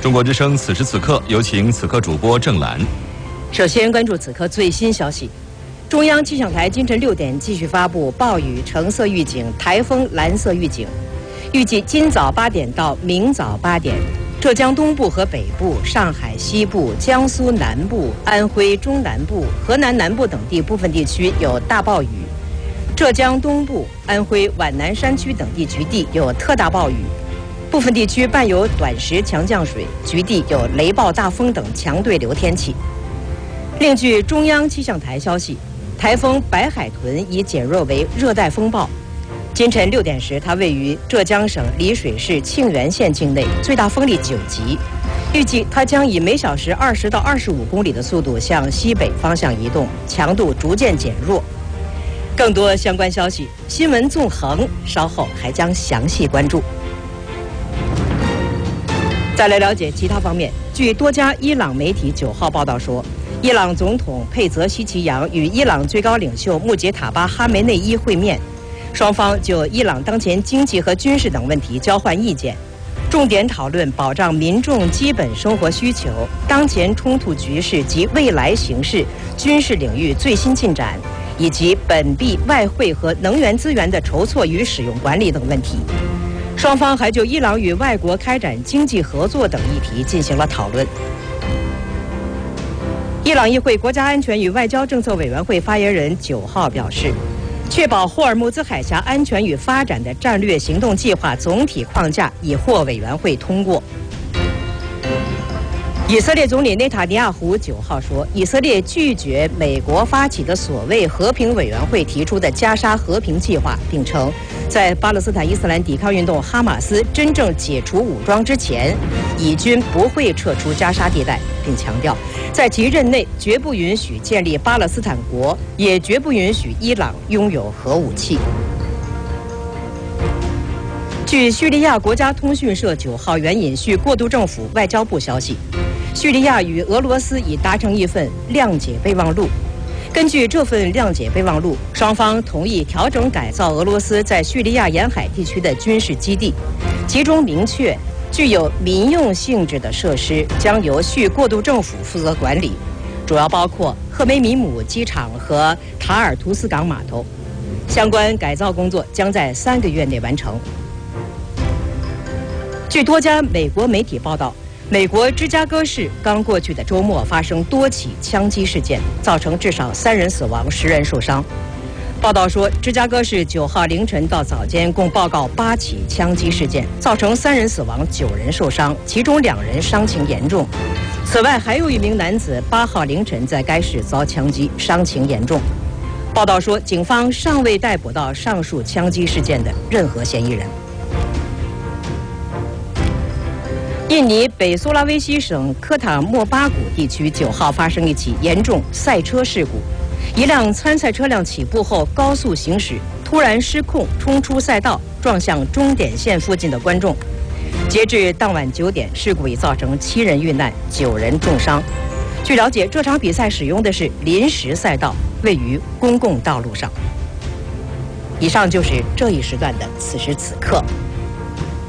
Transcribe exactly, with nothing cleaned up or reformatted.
中国之声此时此刻，有请此刻主播郑兰。 首先关注此刻最新消息。中央气象台今晨六点继续发布暴雨橙色预警、台风蓝色预警。预计今早八点到明早八点，浙江东部和北部、上海西部、江苏南部、安徽中南部、河南南部等地部分地区有大暴雨；浙江东部、安徽皖南山区等地局地有特大暴雨，部分地区伴有短时强降水，局地有雷暴大风等强对流天气。另据中央气象台消息，台风白海豚已减弱为热带风暴。今晨六点时，它位于浙江省丽水市庆元县境内，最大风力九级。预计它将以每小时二十到二十五公里的速度向西北方向移动，强度逐渐减弱。更多相关消息，新闻纵横稍后还将详细关注。再来了解其他方面，据多家伊朗媒体九号报道说，伊朗总统佩泽希奇扬与伊朗最高领袖穆杰塔巴哈梅内伊会面。双方就伊朗当前经济和军事等问题交换意见，重点讨论保障民众基本生活需求、当前冲突局势及未来形势、军事领域最新进展，以及本币、外汇和能源资源的筹措与使用管理等问题。双方还就伊朗与外国开展经济合作等议题进行了讨论。伊朗议会国家安全与外交政策委员会发言人九号表示，确保霍尔木兹海峡安全与发展的战略行动计划总体框架已获委员会通过。以色列总理内塔尼亚胡九号说，以色列拒绝美国发起的所谓和平委员会提出的加沙和平计划，并称，在巴勒斯坦伊斯兰抵抗运动哈马斯真正解除武装之前，以军不会撤出加沙地带，并强调，在其任内绝不允许建立巴勒斯坦国，也绝不允许伊朗拥有核武器。据叙利亚国家通讯社九号援引叙过渡政府外交部消息，叙利亚与俄罗斯已达成一份谅解备忘录。根据这份谅解备忘录，双方同意调整改造俄罗斯在叙利亚沿海地区的军事基地，其中明确，具有民用性质的设施将由叙过渡政府负责管理，主要包括赫梅米姆机场和塔尔图斯港码头。相关改造工作将在三个月内完成。据多家美国媒体报道，美国芝加哥市刚过去的周末发生多起枪击事件，造成至少三人死亡、十人受伤。报道说，芝加哥市九号凌晨到早间共报告八起枪击事件，造成三人死亡、九人受伤，其中两人伤情严重。此外，还有一名男子八号凌晨在该市遭枪击，伤情严重。报道说，警方尚未逮捕到上述枪击事件的任何嫌疑人。印尼北苏拉威西省科塔莫巴谷地区九号发生一起严重赛车事故，一辆参赛车辆起步后高速行驶，突然失控冲出赛道，撞向终点线附近的观众。截至当晚九点，事故已造成七人遇难，九人重伤。据了解，这场比赛使用的是临时赛道，位于公共道路上。以上就是这一时段的此时此刻。